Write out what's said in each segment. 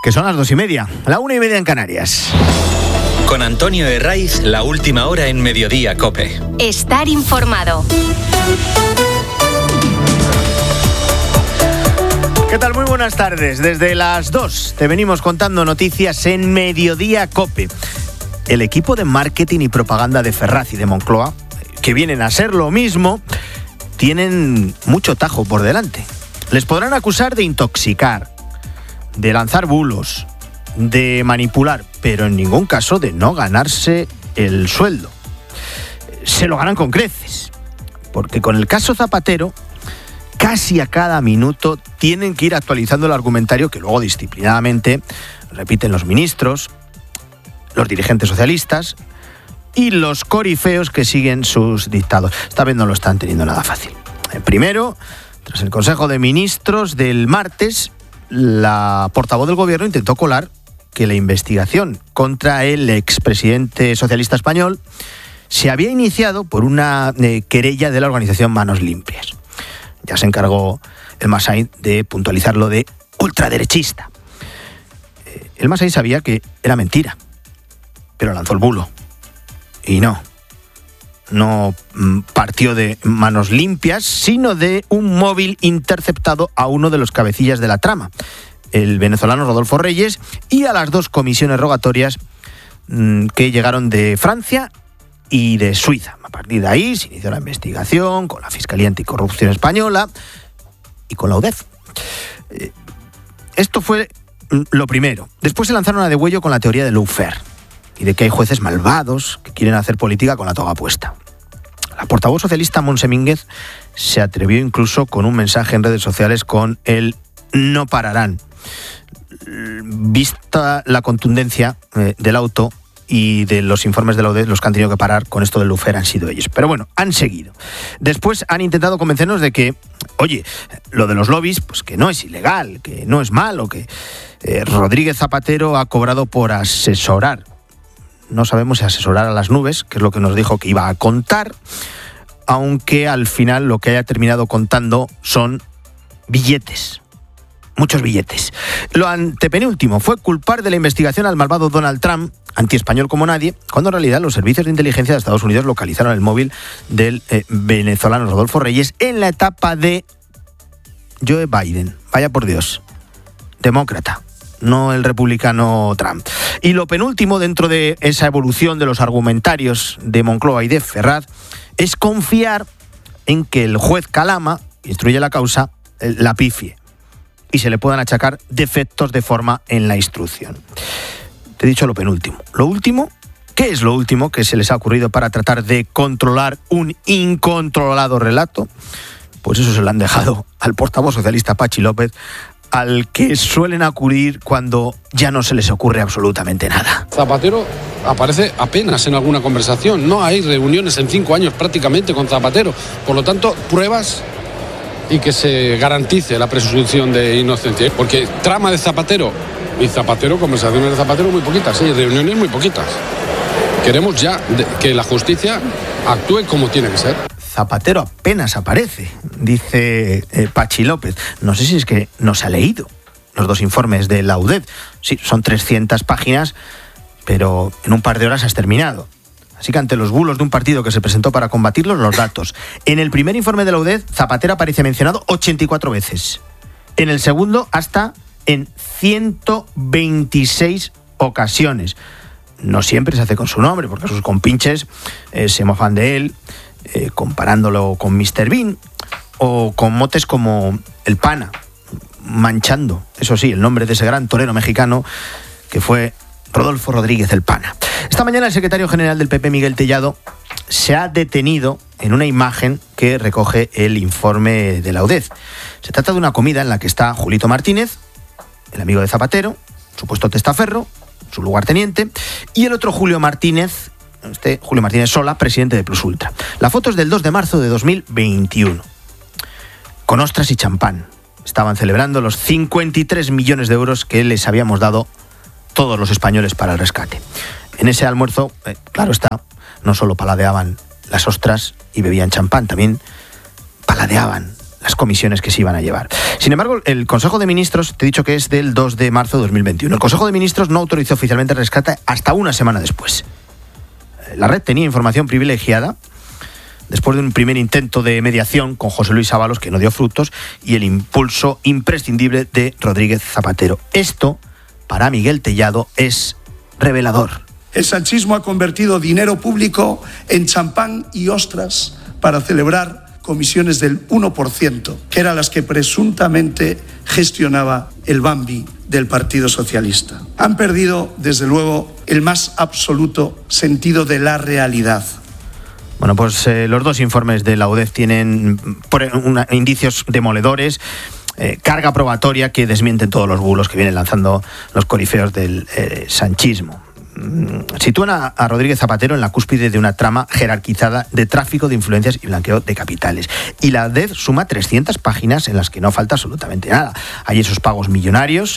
Que son las 2:30, la 1:30 en Canarias. Con Antonio Herraiz, la última hora en Mediodía COPE. Estar informado. ¿Qué tal? Muy buenas tardes. Desde las 2 te venimos contando noticias en Mediodía COPE. El equipo de marketing y propaganda de Ferraz y de Moncloa, que vienen a ser lo mismo, tienen mucho tajo por delante. Les podrán acusar de intoxicar, de lanzar bulos, de manipular, pero en ningún caso de no ganarse el sueldo. Se lo ganan con creces, porque con el caso Zapatero, casi a cada minuto tienen que ir actualizando el argumentario que luego disciplinadamente repiten los ministros, los dirigentes socialistas y los corifeos que siguen sus dictados. Esta vez no lo están teniendo nada fácil. Primero, tras el Consejo de Ministros del martes, la portavoz del gobierno intentó colar que la investigación contra el expresidente socialista español se había iniciado por una querella de la organización Manos Limpias. Ya se encargó el Massain de puntualizarlo de ultraderechista. El Massain sabía que era mentira, pero lanzó el bulo. Y no partió de Manos Limpias, sino de un móvil interceptado a uno de los cabecillas de la trama, el venezolano Rodolfo Reyes, y a las dos comisiones rogatorias que llegaron de Francia y de Suiza. A partir de ahí se inició la investigación con la Fiscalía Anticorrupción Española y con la UDEF. Esto fue lo primero. Después se lanzaron a degüello con la teoría del lawfare y de que hay jueces malvados que quieren hacer política con la toga puesta. La portavoz socialista Montse Mínguez se atrevió incluso con un mensaje en redes sociales con el "no pararán". Vista la contundencia del auto y de los informes de la UDEF, los que han tenido que parar con esto del lawfare han sido ellos. Pero bueno, han seguido. Después han intentado convencernos de que, oye, lo de los lobbies, pues que no es ilegal, que no es malo, que Rodríguez Zapatero ha cobrado por asesorar. No sabemos si asesorar a las nubes, que es lo que nos dijo que iba a contar, aunque al final lo que haya terminado contando son billetes. Muchos billetes. Lo antepenúltimo fue culpar de la investigación al malvado Donald Trump, antiespañol como nadie, cuando en realidad los servicios de inteligencia de Estados Unidos localizaron el móvil del venezolano Rodolfo Reyes en la etapa de Joe Biden. Vaya por Dios. Demócrata, no el republicano Trump. Y lo penúltimo dentro de esa evolución de los argumentarios de Moncloa y de Ferraz es confiar en que el juez Calama, que instruye la causa, la pifie y se le puedan achacar defectos de forma en la instrucción. Te he dicho lo penúltimo. Lo último, ¿qué es lo último que se les ha ocurrido para tratar de controlar un incontrolado relato? Pues eso se lo han dejado al portavoz socialista Patxi López, al que suelen acudir cuando ya no se les ocurre absolutamente nada. Zapatero aparece apenas en alguna conversación. No hay reuniones en 5 años prácticamente con Zapatero. Por lo tanto, pruebas y que se garantice la presunción de inocencia. Porque trama de Zapatero y Zapatero, conversaciones de Zapatero muy poquitas, sí, reuniones muy poquitas. Queremos ya que la justicia actúe como tiene que ser. Zapatero apenas aparece, dice Patxi López. No sé si es que no se ha leído los dos informes de la UDEF. Sí, son 300 páginas, pero en un par de horas has terminado. Así que ante los bulos de un partido que se presentó para combatirlos, los datos. En el primer informe de la UDEF, Zapatero aparece mencionado 84 veces. En el segundo, hasta en 126 ocasiones. No siempre se hace con su nombre, porque sus compinches se mofan de él, comparándolo con Mr. Bean o con motes como el Pana, manchando, eso sí, el nombre de ese gran torero mexicano que fue Rodolfo Rodríguez el Pana. Esta mañana el secretario general del PP, Miguel Tellado, se ha detenido en una imagen que recoge el informe de la UDEF. Se trata de una comida en la que está Julito Martínez, el amigo de Zapatero, supuesto testaferro, su lugarteniente, y el otro Julio Martínez Sola, presidente de Plus Ultra. La foto es del 2 de marzo de 2021. Con ostras y champán. Estaban celebrando los 53 millones de euros que les habíamos dado todos los españoles para el rescate. En ese almuerzo, claro está, no solo paladeaban las ostras y bebían champán, también paladeaban las comisiones que se iban a llevar. Sin embargo, el Consejo de Ministros, te he dicho que es del 2 de marzo de 2021, el Consejo de Ministros no autorizó oficialmente el rescate hasta una semana después. La red tenía información privilegiada después de un primer intento de mediación con José Luis Ábalos, que no dio frutos, y el impulso imprescindible de Rodríguez Zapatero. Esto, para Miguel Tellado, es revelador. El sanchismo ha convertido dinero público en champán y ostras para celebrar comisiones del 1%, que eran las que presuntamente gestionaba el Bambi del Partido Socialista. Han perdido, desde luego, el más absoluto sentido de la realidad. Bueno, pues los dos informes de la UDEF tienen indicios demoledores, carga probatoria que desmienten todos los bulos que vienen lanzando los corifeos del sanchismo. Sitúan a Rodríguez Zapatero en la cúspide de una trama jerarquizada de tráfico de influencias y blanqueo de capitales. Y la UDEF suma 300 páginas en las que no falta absolutamente nada. Hay esos pagos millonarios.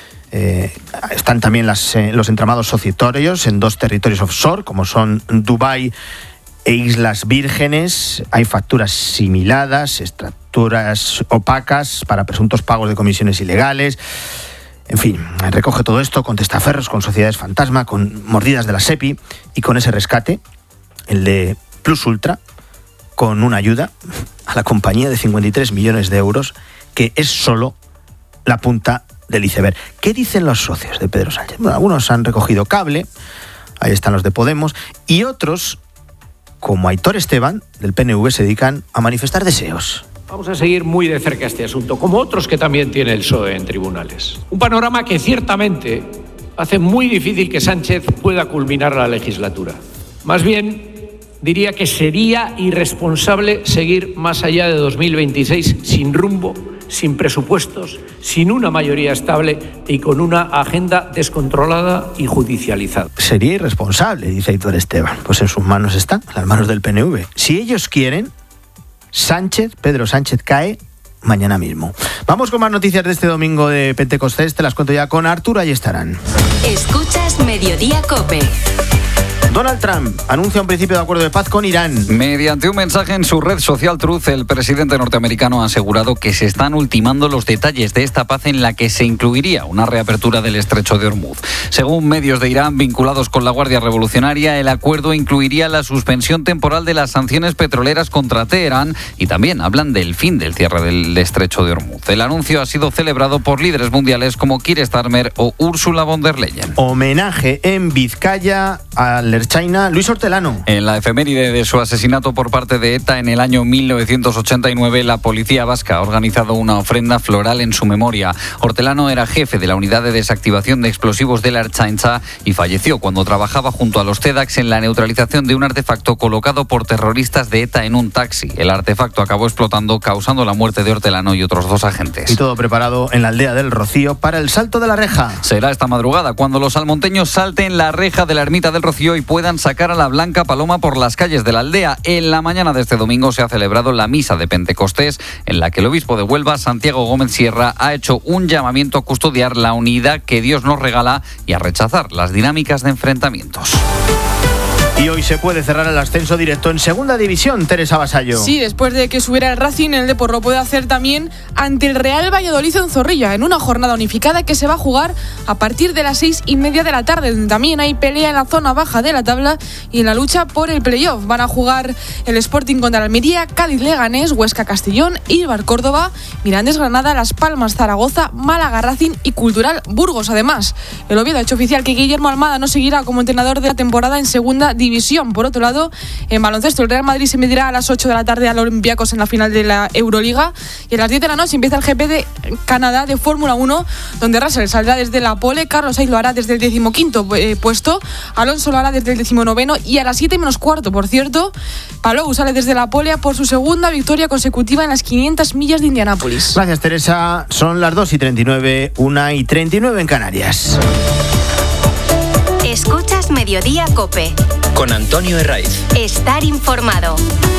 Están también los entramados societarios en 2 territorios offshore, como son Dubái e Islas Vírgenes. Hay facturas similadas, estructuras opacas para presuntos pagos de comisiones ilegales. En fin, recoge todo esto con testaferros, con sociedades fantasma, con mordidas de la SEPI y con ese rescate, el de Plus Ultra, con una ayuda a la compañía de 53 millones de euros, que es solo la punta del iceberg. ¿Qué dicen los socios de Pedro Sánchez? Bueno, algunos han recogido cable, ahí están los de Podemos, y otros, como Aitor Esteban, del PNV, se dedican a manifestar deseos. Vamos a seguir muy de cerca este asunto, como otros que también tiene el PSOE en tribunales. Un panorama que ciertamente hace muy difícil que Sánchez pueda culminar la legislatura. Más bien, diría que sería irresponsable seguir más allá de 2026 sin rumbo, sin presupuestos, sin una mayoría estable y con una agenda descontrolada y judicializada. Sería irresponsable, dice Aitor Esteban. Pues en sus manos están, en las manos del PNV. Si ellos quieren, Pedro Sánchez cae mañana mismo. Vamos con más noticias de este domingo de Pentecostés. Te las cuento ya con Arturo Ayestarán. Escuchas Mediodía COPE. Donald Trump anuncia un principio de acuerdo de paz con Irán. Mediante un mensaje en su red social Truth, el presidente norteamericano ha asegurado que se están ultimando los detalles de esta paz en la que se incluiría una reapertura del estrecho de Hormuz. Según medios de Irán vinculados con la Guardia Revolucionaria, el acuerdo incluiría la suspensión temporal de las sanciones petroleras contra Teherán y también hablan del fin del cierre del estrecho de Hormuz. El anuncio ha sido celebrado por líderes mundiales como Keir Starmer o Ursula von der Leyen. Homenaje en Vizcaya al China, Luis Hortelano. En la efeméride de su asesinato por parte de ETA en el año 1989, la policía vasca ha organizado una ofrenda floral en su memoria. Hortelano era jefe de la unidad de desactivación de explosivos de la Ertzaintza y falleció cuando trabajaba junto a los TEDx en la neutralización de un artefacto colocado por terroristas de ETA en un taxi. El artefacto acabó explotando, causando la muerte de Hortelano y otros 2 agentes. Y todo preparado en la aldea del Rocío para el salto de la reja. Será esta madrugada cuando los salmonteños salten la reja de la ermita del Rocío y puedan sacar a la Blanca Paloma por las calles de la aldea. En la mañana de este domingo se ha celebrado la misa de Pentecostés, en la que el obispo de Huelva, Santiago Gómez Sierra, ha hecho un llamamiento a custodiar la unidad que Dios nos regala y a rechazar las dinámicas de enfrentamientos. Y hoy se puede cerrar el ascenso directo en Segunda División, Teresa Vasallo. Sí, después de que subiera el Racing, el Depor lo puede hacer también ante el Real Valladolid en Zorrilla, en una jornada unificada que se va a jugar a partir de las 6:30 de la tarde. También hay pelea en la zona baja de la tabla y en la lucha por el playoff. Van a jugar el Sporting contra el Almería, Cádiz Leganés, Huesca Castellón, Eibar Córdoba, Mirandés Granada, Las Palmas Zaragoza, Málaga Racing y Cultural Burgos. Además, el Oviedo ha hecho oficial que Guillermo Almada no seguirá como entrenador de la temporada en Segunda División. Por otro lado, en baloncesto, el Real Madrid se medirá a las 8 de la tarde al Olympiacos en la final de la Euroliga y a las 10 de la noche empieza el GP de Canadá de Fórmula 1, donde Russell saldrá desde la pole, Carlos Sainz lo hará desde el 15º puesto, Alonso lo hará desde el 19º y a las 7:15, por cierto, Palou sale desde la pole por su segunda victoria consecutiva en las 500 millas de Indianápolis. Gracias, Teresa. Son las 2:39, 1:39 en Canarias. Escuchas Mediodía COPE. Con Antonio Herraiz. Estar informado.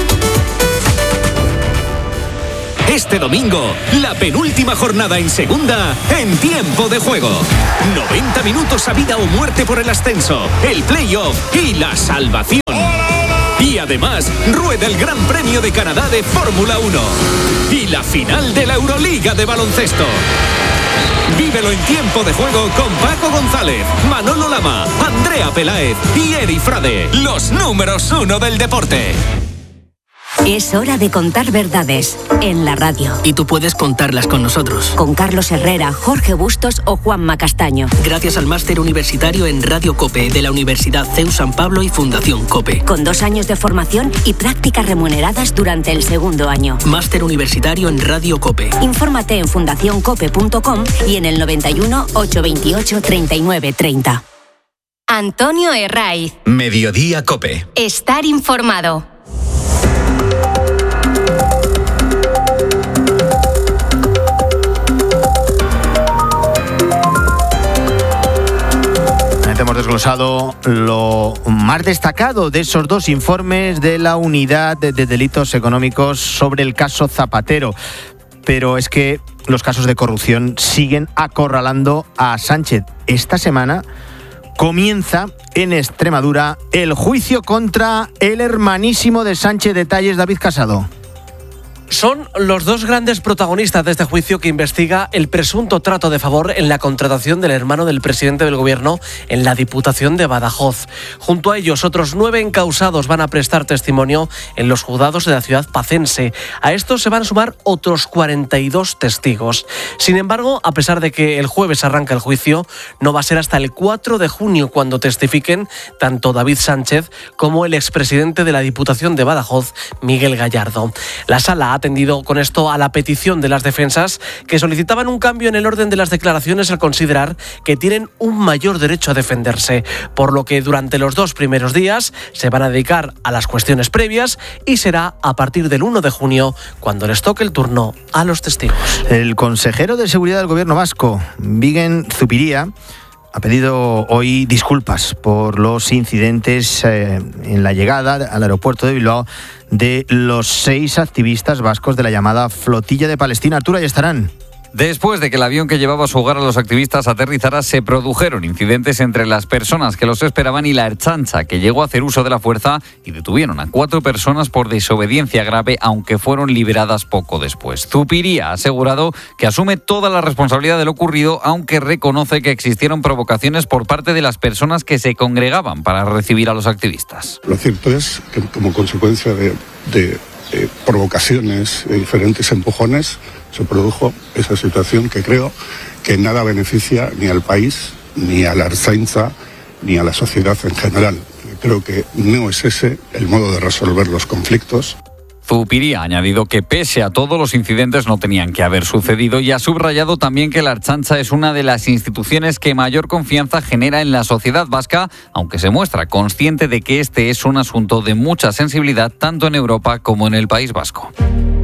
Este domingo, la penúltima jornada en Segunda, en Tiempo de Juego. 90 minutos a vida o muerte por el ascenso, el playoff y la salvación. Y Y además, rueda el Gran Premio de Canadá de Fórmula 1. Y la final de la Euroliga de baloncesto. Vívelo en Tiempo de Juego con Paco González, Manolo Lama, Andrea Peláez y Eri Frade, los números 1 del deporte. Es hora de contar verdades en la radio. Y tú puedes contarlas con nosotros. Con Carlos Herrera, Jorge Bustos o Juanma Castaño. Gracias al máster universitario en Radio COPE de la Universidad CEU San Pablo y Fundación COPE. Con 2 años de formación y prácticas remuneradas durante el segundo año. Máster universitario en Radio COPE. Infórmate en fundacioncope.com y en el 91 828 39 30. Antonio Herraiz. Mediodía COPE. Estar informado. Hemos desglosado lo más destacado de esos 2 informes de la Unidad de Delitos Económicos sobre el caso Zapatero. Pero es que los casos de corrupción siguen acorralando a Sánchez. Esta semana comienza en Extremadura el juicio contra el hermanísimo de Sánchez. Detalles, David Casado. Son los 2 grandes protagonistas de este juicio que investiga el presunto trato de favor en la contratación del hermano del presidente del gobierno en la Diputación de Badajoz. Junto a ellos, otros 9 encausados van a prestar testimonio en los juzgados de la ciudad pacense. A estos se van a sumar otros 42 testigos. Sin embargo, a pesar de que el jueves arranca el juicio, no va a ser hasta el 4 de junio cuando testifiquen tanto David Sánchez como el expresidente de la Diputación de Badajoz, Miguel Gallardo. La sala ha atendido con esto a la petición de las defensas que solicitaban un cambio en el orden de las declaraciones al considerar que tienen un mayor derecho a defenderse, por lo que durante los 2 primeros días se van a dedicar a las cuestiones previas y será a partir del 1 de junio cuando les toque el turno a los testigos. El consejero de Seguridad del Gobierno vasco, Bingen Zupiria, ha pedido hoy disculpas por los incidentes en la llegada al aeropuerto de Bilbao de los 6 activistas vascos de la llamada Flotilla de Palestina. Arturo, ahí estarán. Después de que el avión que llevaba a su hogar a los activistas aterrizara, se produjeron incidentes entre las personas que los esperaban y la Ertzaintza, que llegó a hacer uso de la fuerza y detuvieron a 4 personas por desobediencia grave, aunque fueron liberadas poco después. Zupiria ha asegurado que asume toda la responsabilidad de lo ocurrido, aunque reconoce que existieron provocaciones por parte de las personas que se congregaban para recibir a los activistas. Lo cierto es que como consecuencia de provocaciones, de diferentes empujones, se produjo esa situación que creo que nada beneficia ni al país, ni a la Ertzaintza, ni a la sociedad en general. Creo que no es ese el modo de resolver los conflictos. Zupiria ha añadido que pese a todo los incidentes no tenían que haber sucedido y ha subrayado también que la Ertzaintza es una de las instituciones que mayor confianza genera en la sociedad vasca, aunque se muestra consciente de que este es un asunto de mucha sensibilidad tanto en Europa como en el País Vasco.